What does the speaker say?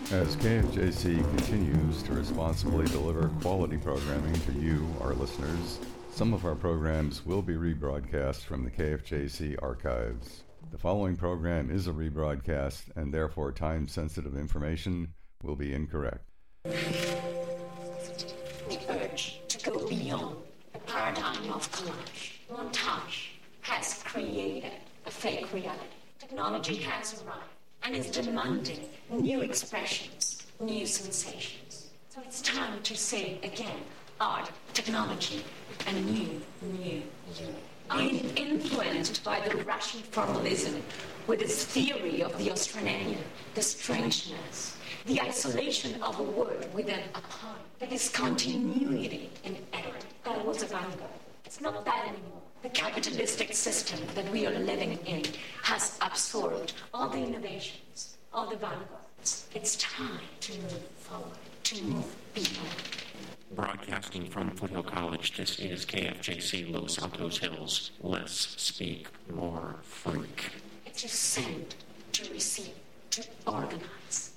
As KFJC continues to responsibly deliver quality programming to you, our listeners, some of our programs will be rebroadcast from the KFJC archives. The following program is a rebroadcast, and therefore time-sensitive information will be incorrect. The urge to go beyond the paradigm of collage, montage, has created a fake reality. Technology has arrived and is demanding new expressions, new sensations. So it's time to say again, art, technology, and new you. I'm influenced by the Russian formalism with its theory of the Australian, the strangeness, the isolation of a word within a poem, the discontinuity in edit. That was a vanguard. It's not that anymore. The capitalistic system that we are living in has absorbed all the innovations, all the vanguards. It's time to move forward, to move beyond. Broadcasting from Foothill College, this is KFJC Los Santos Hills. Less speak, more freak. It's to send, to receive, to organize.